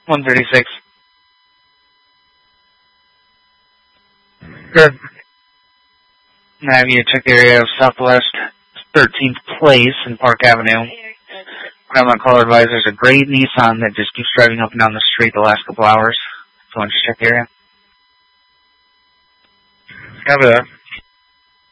136. Good. Navia, check area of Southwest 13th Place in Park Avenue. I'm on caller advisor. There's a gray Nissan that just keeps driving up and down the street the last couple hours. So why don't you check the area? Copy that.